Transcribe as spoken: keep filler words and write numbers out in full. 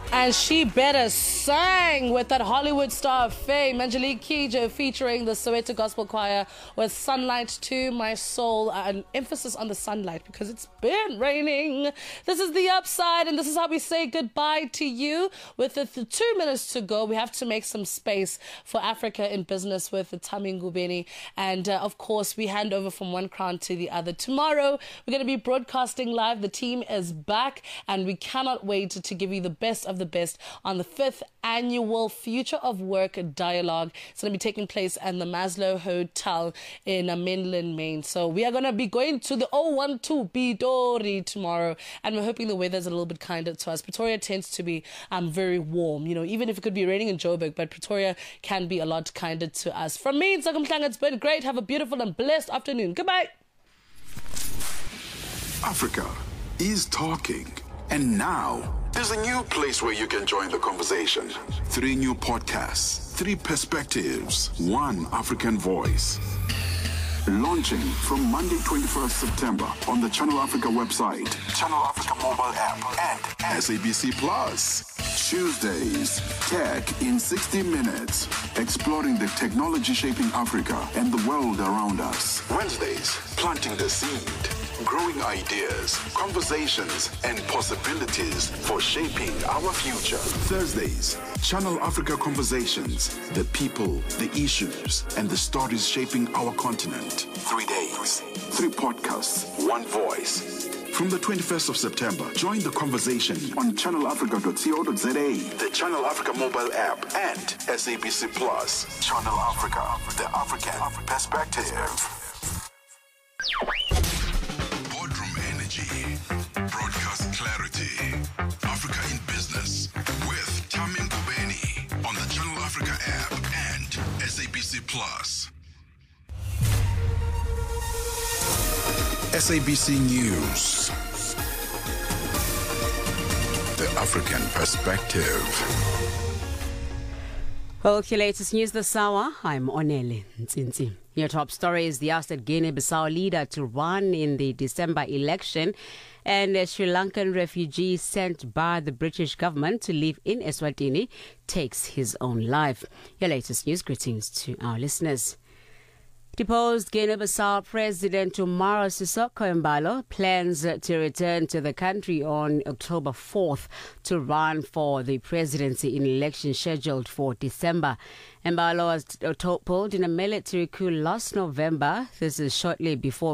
And she better sang with that Hollywood star of fame, Angelique Kidjo, featuring the Soweto Gospel Choir with Sunlight to My Soul. Uh, an emphasis on the sunlight because it's been raining. This is The Upside, and this is how we say goodbye to you. With the, the two minutes to go, we have to make some space for Africa in Business with Tami Ngubeni. And uh, of course, we hand over from one crown to the other. Tomorrow, we're going to be broadcasting live. The team is back, and we cannot wait to, to give you the best of the best on the fifth annual Future of Work Dialogue. It's going to be taking place at the Maslow Hotel in uh, Mainland, Maine. So we are going to be going to the oh one two Bidori tomorrow, and we're hoping the weather's a little bit kinder to us. Pretoria tends to be um, very warm, you know, even if it could be raining in Joburg, but Pretoria can be a lot kinder to us. From me, Nsagam Tlang, it's been great. Have a beautiful and blessed afternoon. Goodbye. Africa is talking. And now, there's a new place where you can join the conversation. Three new podcasts, three perspectives, one African voice. Launching from Monday, twenty-first September on the Channel Africa website, Channel Africa mobile app, and S A B C Plus. Tuesdays, Tech in sixty minutes, exploring the technology shaping Africa and the world around us. Wednesdays, planting the seed. Growing ideas, conversations, and possibilities for shaping our future. Thursdays, Channel Africa Conversations. The people, the issues, and the stories shaping our continent. Three days, three podcasts, one voice. From the twenty-first of September, join the conversation on channel africa dot co dot za, the Channel Africa mobile app, and S A B C Plus. Channel Africa, the African perspective. Broadcast clarity. Africa in Business with Tami Ngubeni on the Channel Africa app and S A B C Plus. S A B C News. The African perspective. Well, with your latest news this hour, I'm Onele Ntsinzi. Your top story is the ousted Guinea-Bissau leader to run in the December election, and a Sri Lankan refugee sent by the British government to live in Eswatini takes his own life. Your latest news, greetings to our listeners. Deposed Guinea-Bissau President Umaro Sissoco Embalo plans to return to the country on October fourth to run for the presidency in election scheduled for December. Embalo was told in a military coup last November. This is shortly before